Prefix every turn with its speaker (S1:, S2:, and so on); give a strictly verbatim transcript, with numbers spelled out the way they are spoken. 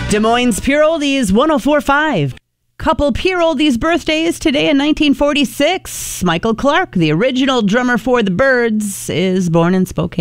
S1: Des Moines Pure Oldies one oh four point five. Couple Pure Oldies birthdays today in nineteen forty-six. Michael Clark, the original drummer for the Byrds, is born in Spokane.